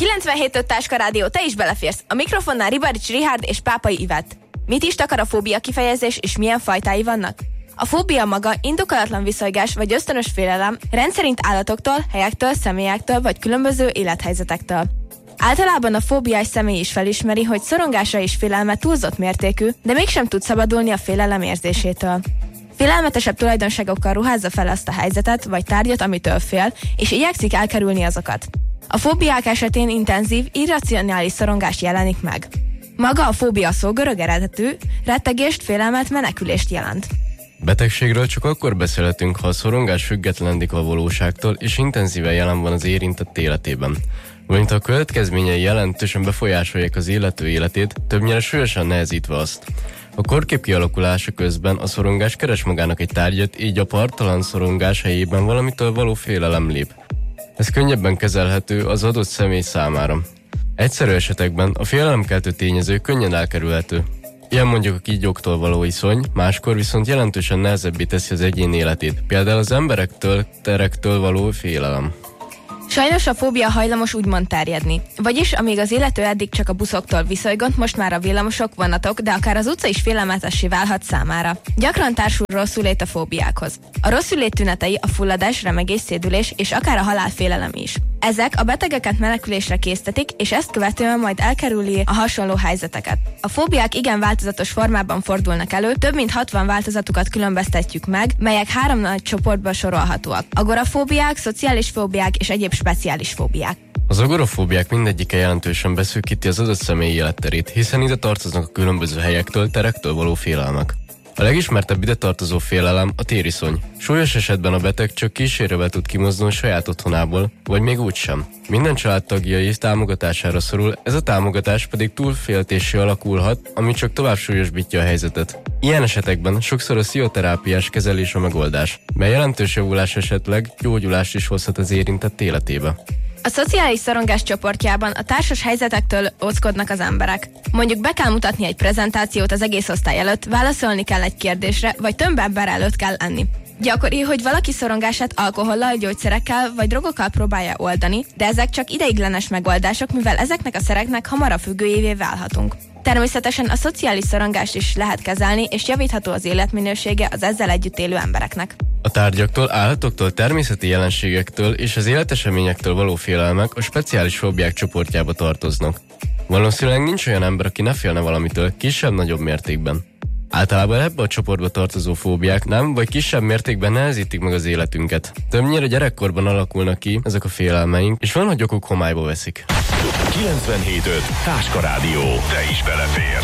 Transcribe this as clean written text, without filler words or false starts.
97.5 Táska Rádió, te is beleférsz. A mikrofonnál Ribarics Richárd és Pápai Ivett. Mit is takar a fóbia kifejezés, és milyen fajtái vannak? A fóbia maga indokolatlan viszolygás vagy ösztönös félelem, rendszerint állatoktól, helyektől, személyektől vagy különböző élethelyzetektől. Általában a fóbiás személy is felismeri, hogy szorongása és félelme túlzott mértékű, de mégsem tud szabadulni a félelem érzésétől. Félelmetesebb tulajdonságokkal ruházza fel azt a helyzetet vagy tárgyat, amitől fél, és igyekszik elkerülni azokat. A fóbiák esetén intenzív, irracionális szorongás jelenik meg. Maga a fóbia szó görög eredetű, rettegést, félelmet, menekülést jelent. Betegségről csak akkor beszélhetünk, ha a szorongás függetlenedik a valóságtól, és intenzíven jelen van az érintett életében. Valamint a következményei jelentősen befolyásolják az illető életét, többnyire súlyosan nehezítve azt. A korkép kialakulása közben a szorongás keres magának egy tárgyat, így a parttalan szorongás helyében valamitől való félelem lép. Ez könnyebben kezelhető az adott személy számára. Egyszerű esetekben a félelemkeltő tényező könnyen elkerülhető. Ilyen mondjuk a kígyóktól való iszony, máskor viszont jelentősen nehezebbé teszi az egyén életét, például az emberektől, terektől való félelem. Sajnos a fóbia hajlamos úgymond terjedni. Vagyis, amíg az illető eddig csak a buszoktól viszolygott, most már a villamosok, vonatok, de akár az utca is félelmetessé válhat számára. Gyakran társul rosszulét a fóbiákhoz. A rosszulét tünetei a fulladás, remegés, szédülés és akár a halálfélelem is. Ezek a betegeket menekülésre késztetik, és ezt követően majd elkerüli a hasonló helyzeteket. A fóbiák igen változatos formában fordulnak elő, több mint 60 változatukat különböztetjük meg, melyek 3 nagy csoportba sorolhatóak. Agorafóbiák, szociális fóbiák és egyéb speciális fóbiák. Az agorafóbiák mindegyike jelentősen beszűkíti az adott személyi életterét, hiszen ide tartoznak a különböző helyektől, terektől való félelmek. A legismertebb ide tartozó félelem a tériszony. Súlyos esetben a beteg csak kísérővel tud kimozdulni saját otthonából, vagy még úgysem. Minden családtagjai támogatására szorul, ez a támogatás pedig túlféltéssé alakulhat, ami csak tovább súlyosbítja a helyzetet. Ilyen esetekben sokszor a pszichoterápiás kezelés a megoldás, mely jelentős javulás esetleg gyógyulást is hozhat az érintett életébe. A szociális szorongás csoportjában a társas helyzetektől óckodnak az emberek. Mondjuk be kell mutatni egy prezentációt az egész osztály előtt, válaszolni kell egy kérdésre, vagy több ember előtt kell enni. Gyakori, hogy valaki szorongását alkohollal, gyógyszerekkel vagy drogokkal próbálja oldani, de ezek csak ideiglenes megoldások, mivel ezeknek a szereknek hamarabb függőjévé válhatunk. Természetesen a szociális szorongást is lehet kezelni, és javítható az életminősége az ezzel együtt élő embereknek. A tárgyaktól, állatoktól, természeti jelenségektől és az életeseményektől való félelmek a speciális fóbiák csoportjába tartoznak. Valószínűleg nincs olyan ember, aki ne félne valamitől, kisebb-nagyobb mértékben. Általában ebbe a csoportba tartozó fóbiák nem vagy kisebb mértékben nehezítik meg az életünket. Többnyire gyerekkorban alakulnak ki ezek a félelmeink, és van, hogy okuk homályba veszik. 97.5 Táska Rádió. Te is beleférsz.